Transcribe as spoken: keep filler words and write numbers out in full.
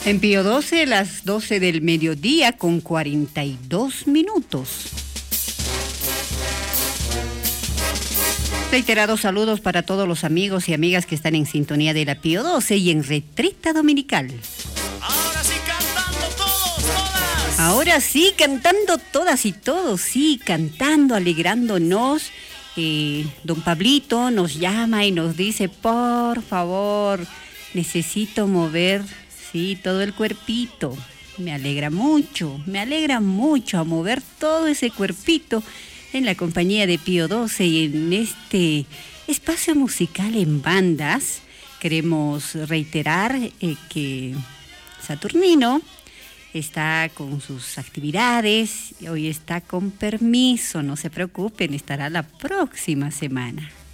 En Pío doce, las doce del mediodía con cuarenta y dos minutos. Reiterados saludos para todos los amigos y amigas que están en sintonía de la Pío doce y en Retreta Dominical. Ahora sí cantando todos, todas. Ahora sí cantando todas y todos, sí, cantando, alegrándonos. Eh, don Pablito nos llama y nos dice, por favor, necesito mover, sí, todo el cuerpito. Me alegra mucho, me alegra mucho a mover todo ese cuerpito en la compañía de Pío doce y en este espacio musical en bandas. Queremos reiterar eh, que Saturnino está con sus actividades, hoy está con permiso, no se preocupen, estará la próxima semana.